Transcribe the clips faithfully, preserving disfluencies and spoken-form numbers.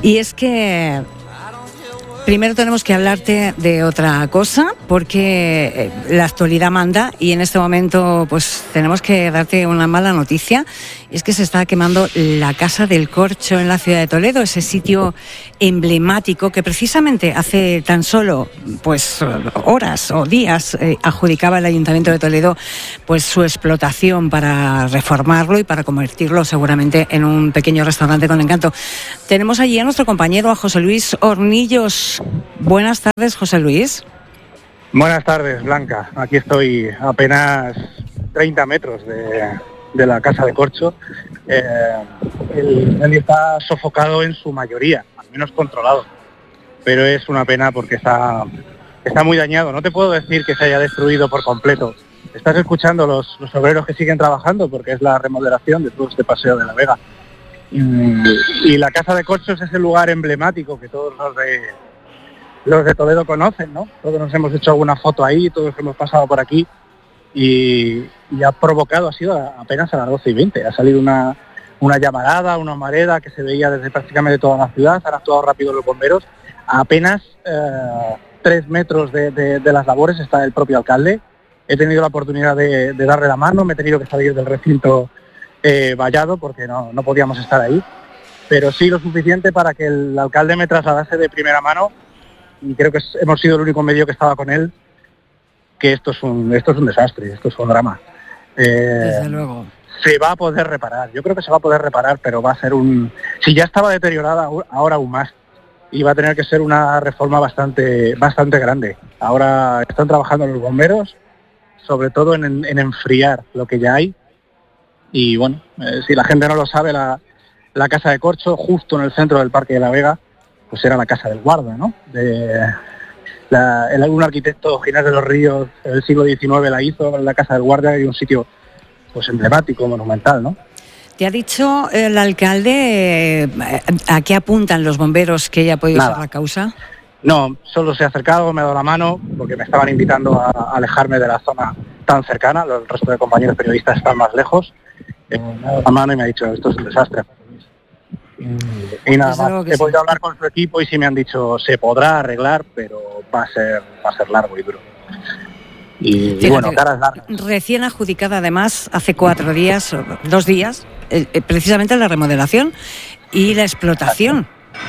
Y es que primero tenemos que hablarte de otra cosa, porque la actualidad manda y en este momento pues tenemos que darte una mala noticia. Y es que se está quemando la Casa del Corcho en la ciudad de Toledo, ese sitio emblemático que precisamente hace tan solo pues horas o días eh, adjudicaba el Ayuntamiento de Toledo pues su explotación para reformarlo y para convertirlo seguramente en un pequeño restaurante con encanto. Tenemos allí a nuestro compañero, a José Luis Hornillos. Buenas tardes, José Luis. Buenas tardes, Blanca. Aquí estoy a apenas treinta metros de... de la Casa de Corcho. Eh, el incendio está sofocado en su mayoría, al menos controlado, pero es una pena porque está, está muy dañado. No te puedo decir que se haya destruido por completo. Estás escuchando los, los obreros que siguen trabajando porque es la remodelación de todo este paseo de la Vega. Y, y la Casa de Corcho es ese lugar emblemático que todos los de, los de Toledo conocen, ¿no? Todos nos hemos hecho alguna foto ahí, todos hemos pasado por aquí. Y, y ha provocado, ha sido apenas a las doce y veinte, ha salido una, una llamarada, una humareda que se veía desde prácticamente toda la ciudad, han actuado rápido los bomberos, a apenas eh, tres metros de, de, de las labores está el propio alcalde. He tenido la oportunidad de, de darle la mano, me he tenido que salir del recinto eh, vallado porque no, no podíamos estar ahí, pero sí lo suficiente para que el alcalde me trasladase de primera mano, y creo que hemos sido el único medio que estaba con él, que esto es un esto es un desastre, esto es un drama. Eh, Desde luego. Se va a poder reparar, yo creo que se va a poder reparar, pero va a ser un... Si ya estaba deteriorada, ahora aún más. Y va a tener que ser una reforma bastante bastante grande. Ahora están trabajando los bomberos, sobre todo en, en enfriar lo que ya hay. Y bueno, eh, si la gente no lo sabe, la, la Casa de Corcho, justo en el centro del Parque de la Vega, pues era la casa del guarda, ¿no? De... La, el, un arquitecto, Ginés de los Ríos, en el siglo diecinueve la hizo, en la Casa del Guardia, y un sitio pues emblemático, monumental, ¿no? ¿Te ha dicho el alcalde eh, a qué apuntan los bomberos que ya ha podido ser la causa? No, solo se ha acercado, me ha dado la mano, porque me estaban invitando a, a alejarme de la zona tan cercana, el resto de compañeros periodistas están más lejos. Eh, me ha dado la mano y me ha dicho, esto es un desastre. Y nada más, he podido hablar con su equipo y sí me han dicho, se podrá arreglar, pero va a ser va a ser largo y duro. Y, Fíjate, y bueno, caras largas. Recién adjudicada además hace cuatro días, dos días, eh, eh, precisamente la remodelación y la explotación.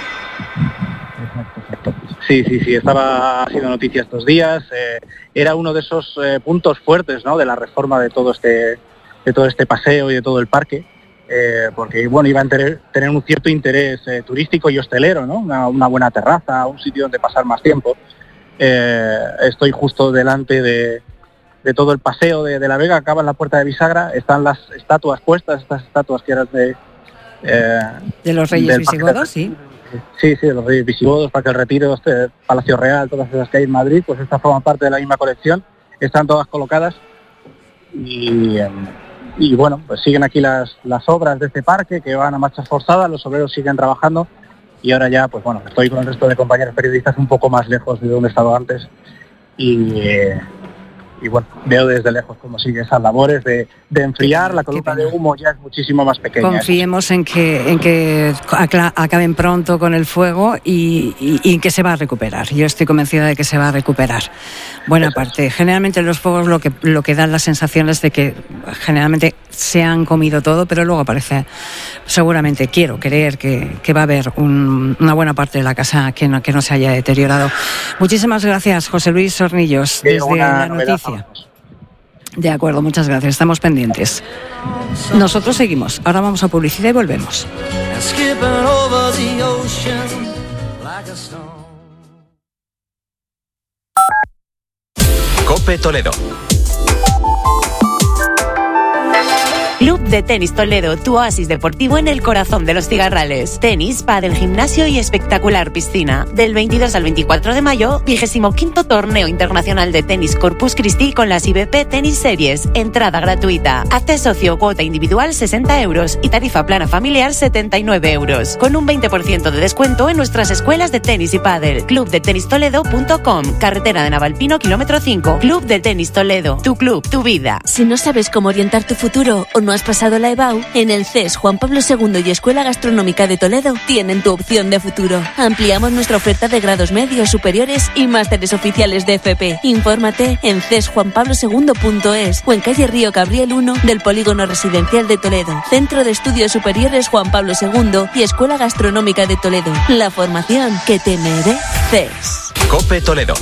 Sí, sí, sí, estaba haciendo noticia estos días. Eh, era uno de esos eh, puntos fuertes, ¿no?, de la reforma de todo este de todo este paseo y de todo el parque. Eh, porque bueno, iba a tener, tener un cierto interés eh, turístico y hostelero, ¿no? Una, una buena terraza, un sitio donde pasar más tiempo. Eh, estoy justo delante de, de todo el paseo de, de la Vega, acaba en la puerta de bisagra, están las estatuas puestas, estas estatuas que eran de... Eh, de los Reyes Visigodos, sí. Sí, sí, de los Reyes Visigodos, Parque del Retiro, este, Palacio Real, todas esas que hay en Madrid, pues estas forman parte de la misma colección, están todas colocadas y... Eh, Y bueno, pues siguen aquí las, las obras de este parque que van a marchas forzadas, los obreros siguen trabajando y ahora ya, pues bueno, estoy con el resto de compañeros periodistas un poco más lejos de donde he estado antes y, eh, y bueno, veo desde lejos cómo sigue esas labores de, de enfriar, la columna de humo ya es muchísimo más pequeña. Confiemos en que, en que acaben pronto con el fuego y, y, y que se va a recuperar. Yo estoy convencida de que se va a recuperar buena Eso parte. Es. Generalmente los fuegos lo que, lo que dan la sensación es de que generalmente se han comido todo, pero luego aparece, seguramente quiero creer que, que va a haber un, una buena parte de la casa que no, que no se haya deteriorado. Muchísimas gracias, José Luis Hornillos, desde la noticia. De acuerdo, muchas gracias, estamos pendientes. Nosotros seguimos, ahora vamos a publicidad y volvemos. COPE Toledo. Club de Tenis Toledo, tu oasis deportivo en el corazón de los Cigarrales. Tenis, pádel, gimnasio y espectacular piscina. Del veintidós al veinticuatro de mayo, vigésimo quinto Torneo Internacional de Tenis Corpus Christi con las I B P Tenis Series. Entrada gratuita. Hazte socio, cuota individual sesenta euros y tarifa plana familiar setenta y nueve euros. Con un veinte por ciento de descuento en nuestras escuelas de tenis y pádel. club de tenis toledo punto com. Carretera de Navalpino, kilómetro cinco. Club de Tenis Toledo. Tu club, tu vida. Si no sabes cómo orientar tu futuro o no no has pasado la EBAU, en el C E S Juan Pablo segundo y Escuela Gastronómica de Toledo tienen tu opción de futuro. Ampliamos nuestra oferta de grados medios, superiores y másteres oficiales de F P. Infórmate en c e s juan pablo segundo punto es o en calle Río Gabriel uno del Polígono Residencial de Toledo. Centro de Estudios Superiores Juan Pablo segundo y Escuela Gastronómica de Toledo. La formación que te mereces. COPE Toledo.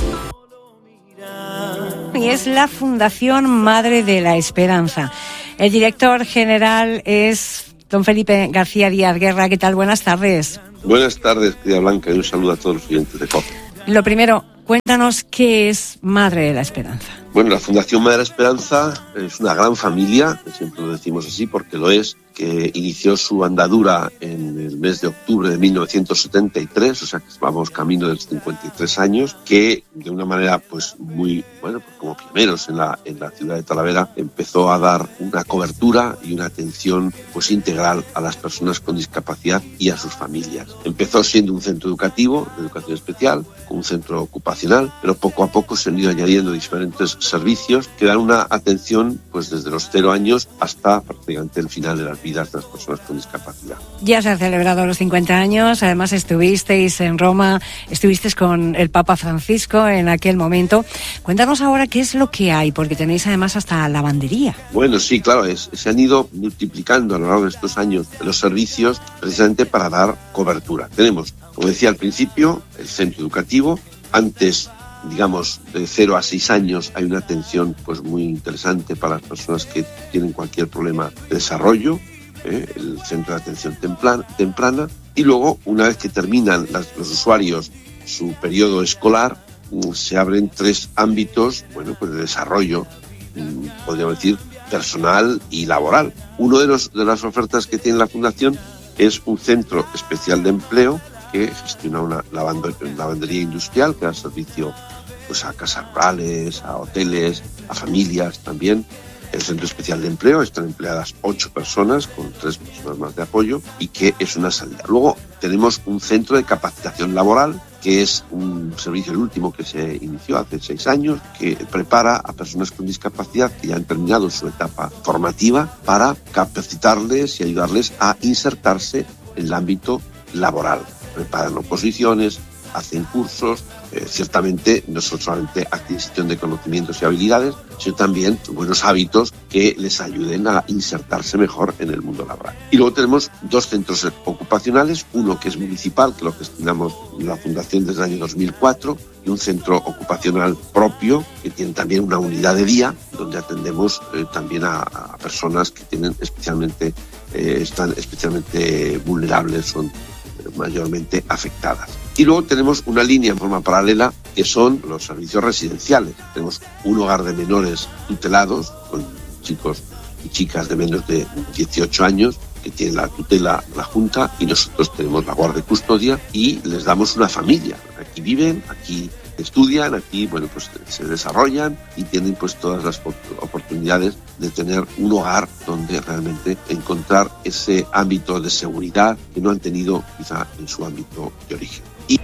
Y es la Fundación Madre de la Esperanza. El director general es don Felipe García Díaz Guerra. ¿Qué tal? Buenas tardes. Buenas tardes, querida Blanca, y un saludo a todos los oyentes de COPE. Lo primero, cuéntanos qué es Madre de la Esperanza. Bueno, la Fundación Madre de la Esperanza es una gran familia, siempre lo decimos así porque lo es, que inició su andadura en el mes de octubre de mil novecientos setenta y tres, o sea que vamos camino de los cincuenta y tres años, que de una manera pues muy, bueno, pues como pioneros en la, en la ciudad de Talavera, empezó a dar una cobertura y una atención pues integral a las personas con discapacidad y a sus familias. Empezó siendo un centro educativo, de educación especial, con un centro ocupacional, pero poco a poco se han ido añadiendo diferentes servicios que dan una atención pues desde los cero años hasta prácticamente el final de las vidas de las personas con discapacidad. Ya se han celebrado los cincuenta años, además estuvisteis en Roma, estuvisteis con el Papa Francisco en aquel momento. Cuéntanos ahora qué es lo que hay, porque tenéis además hasta lavandería. Bueno, sí, claro, es, se han ido multiplicando a lo largo de estos años los servicios precisamente para dar cobertura. Tenemos, como decía al principio, el centro educativo. Antes, digamos, de cero a seis años hay una atención pues muy interesante para las personas que tienen cualquier problema de desarrollo, ¿eh? el centro de atención temprana, temprana y luego, una vez que terminan las, los usuarios su periodo escolar, se abren tres ámbitos, bueno, pues de desarrollo, podríamos decir, personal y laboral. Uno de, los, de las ofertas que tiene la Fundación es un centro especial de empleo que gestiona una lavandería industrial que da servicio pues, a casas rurales, a hoteles, a familias también. El Centro Especial de Empleo están empleadas ocho personas con tres personas más de apoyo y que es una salida. Luego tenemos un centro de capacitación laboral que es un servicio, el último que se inició hace seis años, que prepara a personas con discapacidad que ya han terminado su etapa formativa para capacitarles y ayudarles a insertarse en el ámbito laboral. Preparan oposiciones, hacen cursos, eh, ciertamente no solamente adquisición de conocimientos y habilidades, sino también buenos hábitos que les ayuden a insertarse mejor en el mundo laboral. Y luego tenemos dos centros ocupacionales, uno que es municipal, que lo gestionamos en la Fundación desde el año dos mil cuatro, y un centro ocupacional propio, que tiene también una unidad de día, donde atendemos eh, también a, a personas que tienen especialmente, eh, están especialmente vulnerables, son mayormente afectadas. Y luego tenemos una línea en forma paralela que son los servicios residenciales. Tenemos un hogar de menores tutelados con chicos y chicas de menos de dieciocho años que tienen la tutela la Junta y nosotros tenemos la guardia y custodia y les damos una familia. Aquí viven, aquí estudian, aquí bueno pues se desarrollan y tienen pues todas las oportunidades de tener un hogar donde realmente encontrar ese ámbito de seguridad que no han tenido quizá en su ámbito de origen. Y...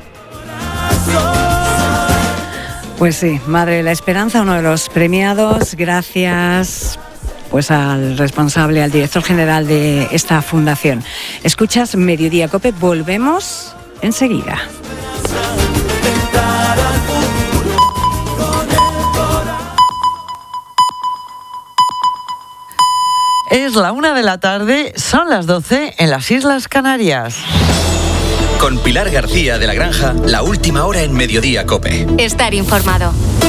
Pues sí, Madre de la Esperanza, uno de los premiados, gracias pues al responsable, al director general de esta fundación. Escuchas Mediodía COPE, volvemos enseguida. Es la una de la tarde, son las doce en las Islas Canarias. Con Pilar García de la Granja, la última hora en Mediodía COPE. Estar informado.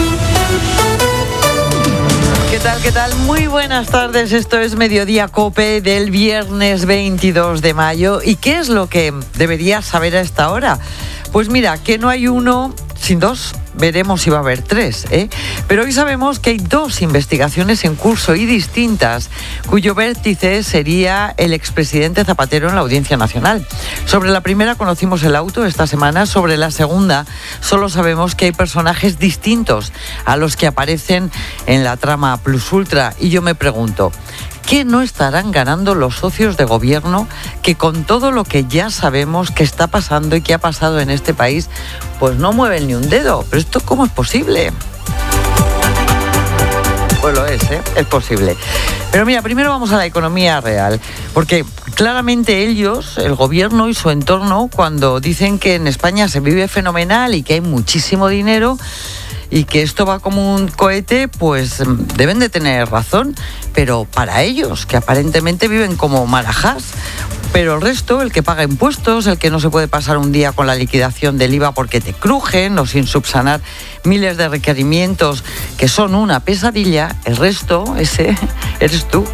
¿Qué tal, qué tal? Muy buenas tardes, esto es Mediodía COPE del viernes veintidós de mayo. ¿Y qué es lo que deberías saber a esta hora? Pues mira, que no hay uno sin dos, veremos si va a haber tres, ¿eh? Pero hoy sabemos que hay dos investigaciones en curso y distintas, cuyo vértice sería el expresidente Zapatero en la Audiencia Nacional. Sobre la primera conocimos el auto esta semana, sobre la segunda solo sabemos que hay personajes distintos a los que aparecen en la trama Plus Ultra. Y yo me pregunto, ¿qué no estarán ganando los socios de gobierno que con todo lo que ya sabemos que está pasando y que ha pasado en este país, pues no mueven ni un dedo? ¿Pero esto cómo es posible? Pues lo es, ¿eh? Es posible. Pero mira, primero vamos a la economía real, porque claramente ellos, el gobierno y su entorno, cuando dicen que en España se vive fenomenal y que hay muchísimo dinero y que esto va como un cohete, pues deben de tener razón, pero para ellos, que aparentemente viven como marajás. Pero el resto, el que paga impuestos, el que no se puede pasar un día con la liquidación del I V A porque te crujen o sin subsanar miles de requerimientos que son una pesadilla, el resto, ese, eres tú.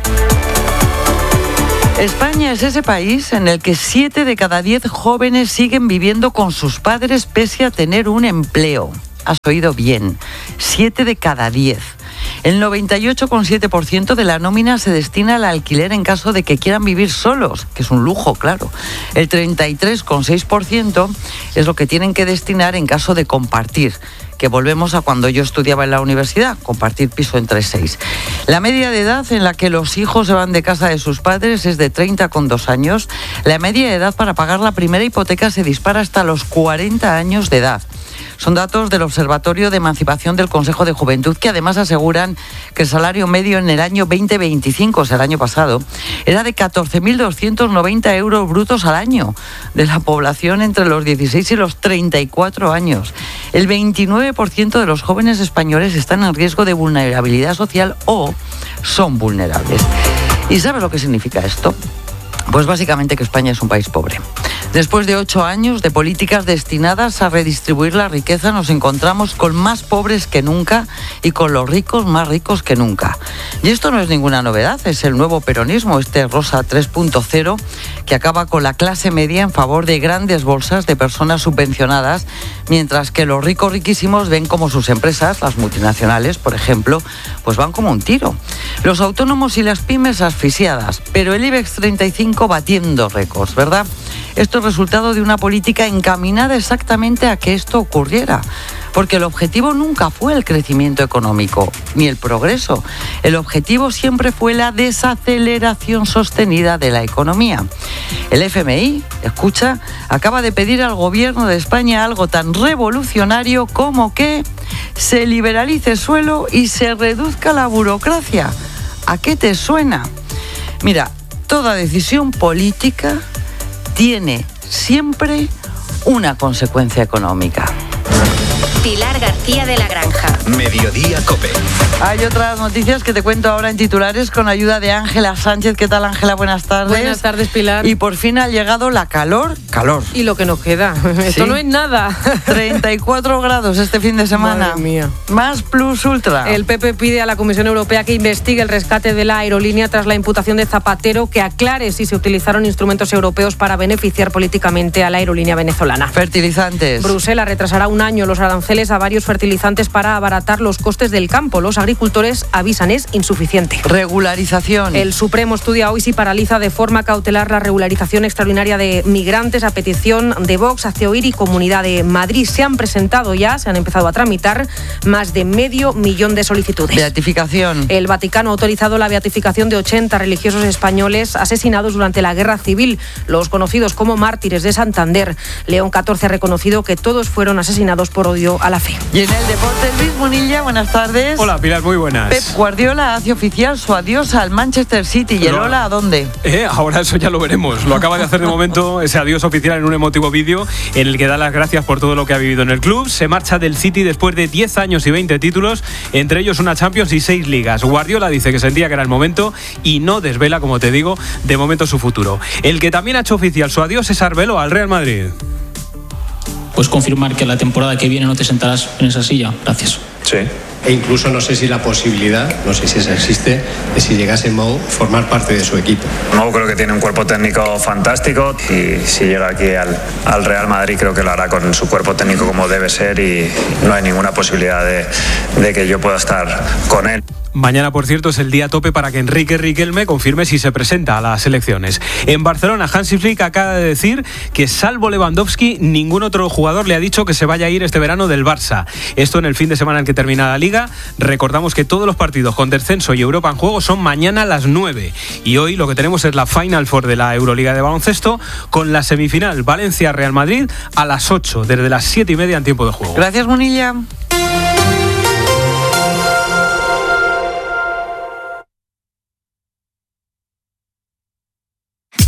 España es ese país en el que siete de cada diez jóvenes siguen viviendo con sus padres pese a tener un empleo. Has oído bien, siete de cada diez. El noventa y ocho coma siete por ciento de la nómina se destina al alquiler en caso de que quieran vivir solos, que es un lujo, claro. El treinta y tres coma seis por ciento es lo que tienen que destinar en caso de compartir, que volvemos a cuando yo estudiaba en la universidad, compartir piso entre seis. La media de edad en la que los hijos se van de casa de sus padres es de treinta coma dos años. La media de edad para pagar la primera hipoteca se dispara hasta los cuarenta años de edad. Son datos del Observatorio de Emancipación del Consejo de Juventud, que además aseguran que el salario medio en el año veinte veinticinco, o sea, el año pasado, era de catorce mil doscientos noventa euros brutos al año de la población entre los dieciséis y los treinta y cuatro años. El veintinueve por ciento de los jóvenes españoles están en riesgo de vulnerabilidad social o son vulnerables. ¿Y sabes lo que significa esto? Pues básicamente que España es un país pobre. Después de ocho años de políticas destinadas a redistribuir la riqueza, nos encontramos con más pobres que nunca y con los ricos más ricos que nunca. Y esto no es ninguna novedad, es el nuevo peronismo, este Rosa tres punto cero, que acaba con la clase media en favor de grandes bolsas de personas subvencionadas, mientras que los ricos riquísimos ven como sus empresas, las multinacionales, por ejemplo, pues van como un tiro. Los autónomos y las pymes asfixiadas, pero el IBEX treinta y cinco batiendo récords, ¿verdad? Esto es resultado de una política encaminada exactamente a que esto ocurriera, porque el objetivo nunca fue el crecimiento económico, ni el progreso. El objetivo siempre fue la desaceleración sostenida de la economía. El F M I, escucha, acaba de pedir al gobierno de España algo tan revolucionario como que se liberalice el suelo y se reduzca la burocracia. ¿A qué te suena? Mira, toda decisión política tiene siempre una consecuencia económica. Pilar García de la Granja. Mediodía COPE. Hay otras noticias que te cuento ahora en titulares con ayuda de Ángela Sánchez. ¿Qué tal, Ángela? Buenas tardes. Buenas tardes, Pilar. Y por fin ha llegado la calor. Calor. Y lo que nos queda. Esto ¿Sí? no es nada. treinta y cuatro grados este fin de semana. Madre mía. Más plus ultra. El P P pide a la Comisión Europea que investigue el rescate de la aerolínea tras la imputación de Zapatero, que aclare si se utilizaron instrumentos europeos para beneficiar políticamente a la aerolínea venezolana. Fertilizantes. Bruselas retrasará un año los aranceles a varios fertilizantes para abaratar los costes del campo. Los agricultores avisan es insuficiente. Regularización. El Supremo estudia hoy si paraliza de forma cautelar la regularización extraordinaria de migrantes a petición de Vox, Acioir y Comunidad de Madrid. Se han presentado ya, se han empezado a tramitar más de medio millón de solicitudes. Beatificación. El Vaticano ha autorizado la beatificación de ochenta religiosos españoles asesinados durante la Guerra Civil, los conocidos como mártires de Santander. León catorce ha reconocido que todos fueron asesinados por odio a la fe. Y en el deporte, Luis Munilla, buenas tardes. Hola, Pilar, muy buenas. Pep Guardiola hace oficial su adiós al Manchester City. ¿Y el Lo- hola a dónde? Eh, ahora eso ya lo veremos. Lo acaba de hacer de momento ese adiós oficial en un emotivo vídeo en el que da las gracias por todo lo que ha vivido en el club. Se marcha del City después de diez años y veinte títulos, entre ellos una Champions y seis ligas. Guardiola dice que sentía que era el momento y no desvela, como te digo, de momento su futuro. El que también ha hecho oficial su adiós es Arbeloa, al Real Madrid. ¿Puedes confirmar que la temporada que viene no te sentarás en esa silla? Gracias. Sí. E incluso no sé si la posibilidad, no sé si esa existe, de si llegase Mou formar parte de su equipo. Mou creo que tiene un cuerpo técnico fantástico y si llega aquí al, al Real Madrid creo que lo hará con su cuerpo técnico como debe ser y no hay ninguna posibilidad de, de que yo pueda estar con él. Mañana, por cierto, es el día tope para que Enrique Riquelme confirme si se presenta a las elecciones. En Barcelona, Hansi Flick acaba de decir que, salvo Lewandowski, ningún otro jugador le ha dicho que se vaya a ir este verano del Barça. Esto en el fin de semana en que termina la Liga. Recordamos que todos los partidos con descenso y Europa en juego son mañana a las nueve. Y hoy lo que tenemos es la Final Four de la Euroliga de baloncesto, con la semifinal Valencia-Real Madrid a las ocho, desde las siete y media en tiempo de juego. Gracias, Munilla.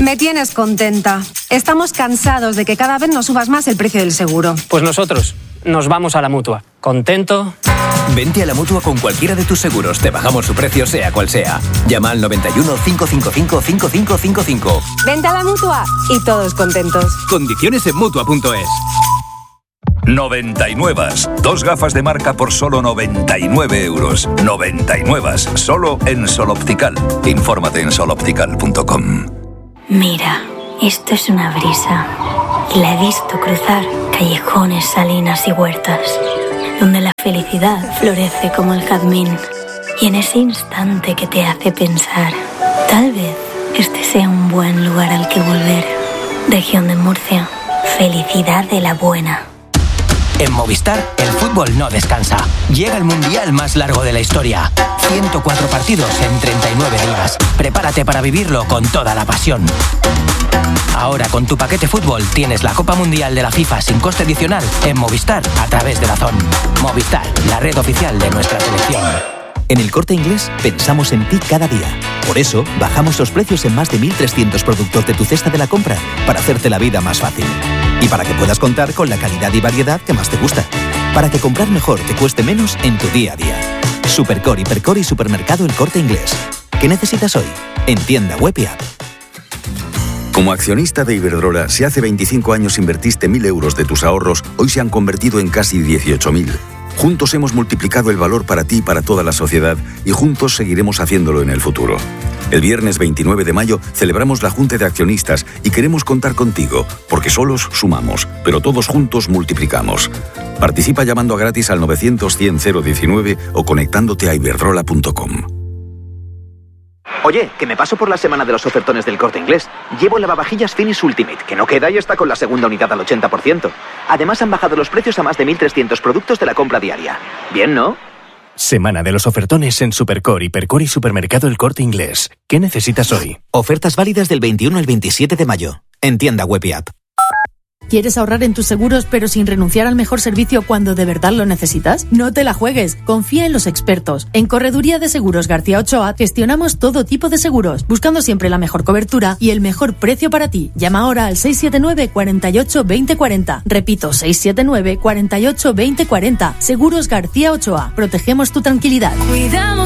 Me tienes contenta. Estamos cansados de que cada vez nos subas más el precio del seguro. Pues nosotros nos vamos a la Mutua. ¿Contento? Vente a la Mutua con cualquiera de tus seguros. Te bajamos su precio sea cual sea. Llama al noventa y uno, cinco cinco cinco, cinco cinco cinco cinco. Vente a la Mutua y todos contentos. Condiciones en Mutua punto es. noventa y nueve. Dos gafas de marca por solo noventa y nueve euros. noventa y nueve. Solo en Sol Optical. Infórmate en sol optical punto com. Mira, esto es una brisa. La he visto cruzar callejones, salinas y huertas, donde la felicidad florece como el jazmín. Y en ese instante que te hace pensar, tal vez este sea un buen lugar al que volver. Región de Murcia, felicidad de la buena. En Movistar, el fútbol no descansa. Llega el mundial más largo de la historia. ciento cuatro partidos en treinta y nueve días. Prepárate para vivirlo con toda la pasión. Ahora con tu paquete fútbol tienes la Copa Mundial de la FIFA sin coste adicional en Movistar a través de DAZN. Movistar, la red oficial de nuestra selección. En El Corte Inglés pensamos en ti cada día. Por eso, bajamos los precios en más de mil trescientos productos de tu cesta de la compra para hacerte la vida más fácil. Y para que puedas contar con la calidad y variedad que más te gusta. Para que comprar mejor te cueste menos en tu día a día. Supercore, Hipercore y Supermercado El Corte Inglés. ¿Qué necesitas hoy? En tienda web y app. Como accionista de Iberdrola, si hace veinticinco años invertiste mil euros de tus ahorros, hoy se han convertido en casi dieciocho mil. Juntos hemos multiplicado el valor para ti y para toda la sociedad y juntos seguiremos haciéndolo en el futuro. El viernes veintinueve de mayo celebramos la Junta de Accionistas y queremos contar contigo, porque solos sumamos, pero todos juntos multiplicamos. Participa llamando a gratis al novecientos cien cero diecinueve o conectándote a iberdrola punto com. Oye, que me paso por la semana de los ofertones del Corte Inglés. Llevo lavavajillas Finish Ultimate, que no queda y está con la segunda unidad al ochenta por ciento. Además han bajado los precios a más de mil trescientos productos de la compra diaria. Bien, ¿no? Semana de los ofertones en Supercore, Hipercore y Supermercado El Corte Inglés. ¿Qué necesitas hoy? Ofertas válidas del veintiuno al veintisiete de mayo. En tienda web y app. ¿Quieres ahorrar en tus seguros pero sin renunciar al mejor servicio cuando de verdad lo necesitas? No te la juegues, confía en los expertos. En Correduría de Seguros García Ochoa gestionamos todo tipo de seguros, buscando siempre la mejor cobertura y el mejor precio para ti. Llama ahora al seis siete nueve, cuatro ocho, dos cero cuatro cero. Repito, seis siete nueve, cuatro ocho, dos cero cuatro cero. Seguros García Ochoa. Protegemos tu tranquilidad. Cuidamos